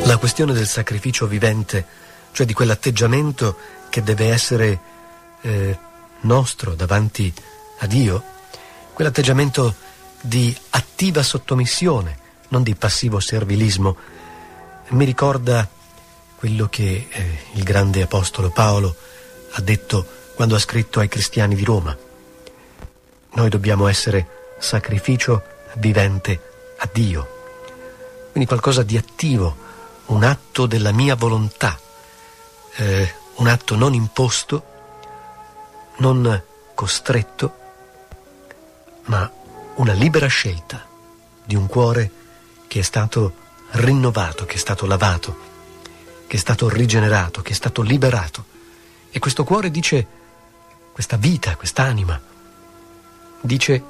La questione del sacrificio vivente, cioè di quell'atteggiamento che deve essere nostro davanti a Dio, quell'atteggiamento di attiva sottomissione, non di passivo servilismo, mi ricorda quello che il grande apostolo Paolo ha detto quando ha scritto ai cristiani di Roma. Noi dobbiamo essere sacrificio vivente a Dio. Quindi qualcosa di attivo, un atto della mia volontà, un atto non imposto, non costretto, ma una libera scelta di un cuore che è stato rinnovato, che è stato lavato, che è stato rigenerato, che è stato liberato. E questo cuore dice, questa vita, quest'anima, dice: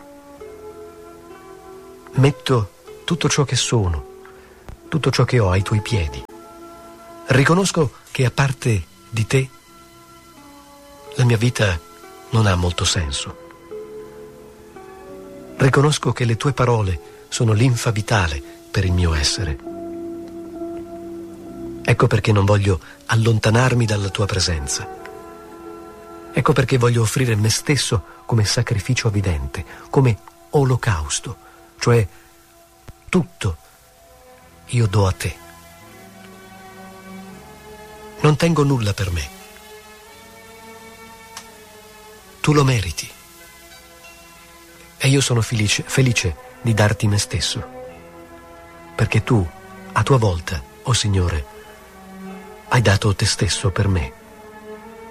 metto tutto ciò che sono, tutto ciò che ho ai tuoi piedi. Riconosco che a parte di te la mia vita non ha molto senso. Riconosco che le tue parole sono linfa vitale per il mio essere. Ecco perché non voglio allontanarmi dalla tua presenza. Ecco perché voglio offrire me stesso come sacrificio vivente, come olocausto, cioè tutto io do a te. Non tengo nulla per me. Tu lo meriti. E io sono felice di darti me stesso, perché tu, a tua volta, o Signore, hai dato te stesso per me.